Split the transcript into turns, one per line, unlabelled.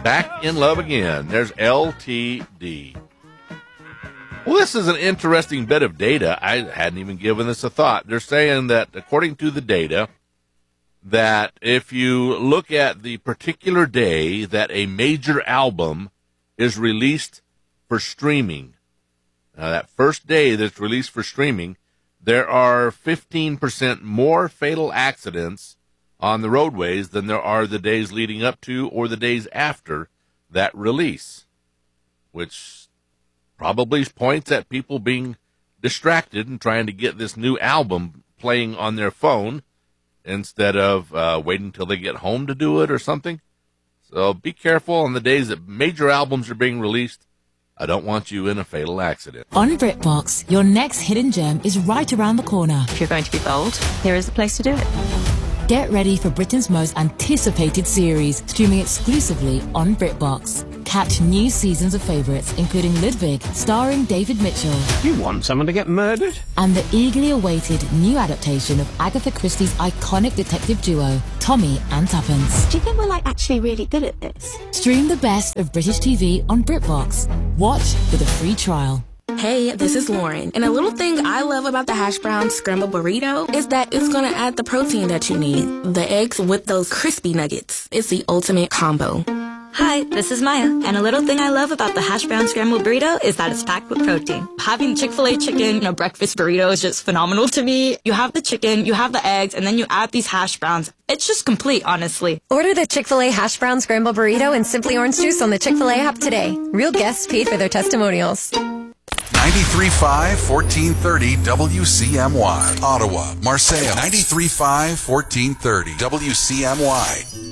back in love again. There's LTD. Well, this is an interesting bit of data. I hadn't even given this a thought. They're saying that, according to the data, that if you look at the particular day that a major album is released for streaming, that first day that's released for streaming, there are 15% more fatal accidents on the roadways than there are the days leading up to or the days after that release, which probably points at people being distracted and trying to get this new album playing on their phone instead of waiting till they get home to do it or something. So be careful on the days that major albums are being released. I don't want you in a fatal accident.
On BritBox, your next hidden gem is right around the corner.
If you're going to be bold, here is the place to do it.
Get ready for Britain's most anticipated series, streaming exclusively on BritBox. Catch new seasons of favourites, including Ludwig, starring David Mitchell.
You want someone to get murdered?
And the eagerly awaited new adaptation of Agatha Christie's iconic detective duo, Tommy and Tuppence.
Do you think we're actually really good at this?
Stream the best of British TV on BritBox. Watch with a free trial.
Hey, this is Lauren, and a little thing I love about the hash brown scrambled burrito is that it's gonna add the protein that you need. The eggs with those crispy nuggets. It's the ultimate combo.
Hi, this is Maya, and a little thing I love about the hash brown scrambled burrito is that it's packed with protein. Having Chick-fil-A chicken in a breakfast burrito is just phenomenal to me. You have the chicken, you have the eggs, and then you add these hash browns. It's just complete, honestly.
Order the Chick-fil-A hash brown scrambled burrito and Simply Orange Juice on the Chick-fil-A app today. Real guests paid for their testimonials.
93.5, 1430 WCMY. Ottawa, Marseille. 93.5, 1430 WCMY.